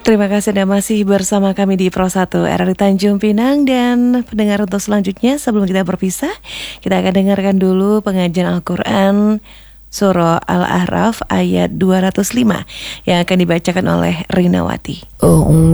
Terima kasih Anda masih bersama kami di Pro 1 RRI Tanjung Pinang. Dan pendengar, untuk selanjutnya sebelum kita berpisah, kita akan dengarkan dulu pengajian Al-Quran Surah Al-A'raf ayat 205 yang akan dibacakan oleh Rinawati.